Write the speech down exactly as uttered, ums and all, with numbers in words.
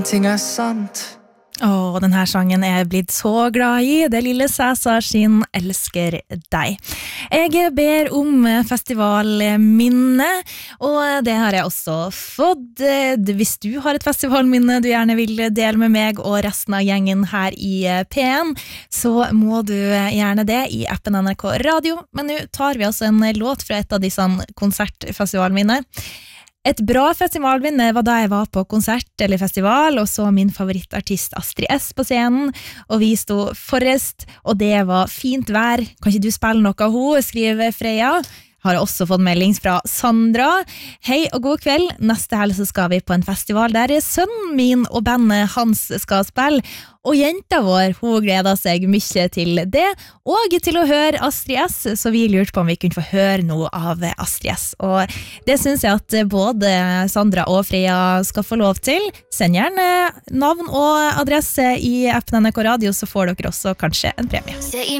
Ting er sant. Åh, den her sangen er jeg blitt så glad i. Det lille Cæsar sin Elsker deg. Jeg ber om festivalminne, og det har jeg også fått. Hvis du har et festivalminne du gjerne vil dele med meg og resten av gjengen her i P en, så må du gjerne det i appen N R K Radio. Men nå tar vi altså en låt fra et av disse konsertfestivalminner. Et bra festivalminne var da jeg var på konsert eller festival og så min favorittartist Astrid S på scenen, og vi sto forrest, og det var fint vær. Kan ikke du spille noe av henne, skriver Freya. Har også fått melding fra Sandra. Hei og god kveld. Neste helg så skal vi på en festival der sønnen min og bandet hans skal spille. Og jenta vår, hun gleder seg mye til det, og til å høre Astrid S, så vi lurte på om vi kunne få høre noe av Astrid S. Og det synes jeg at både Sandra og Freya skal få lov til. Send gjerne navn og adresse i appen N R K Radio, så får dere også kanskje en premie.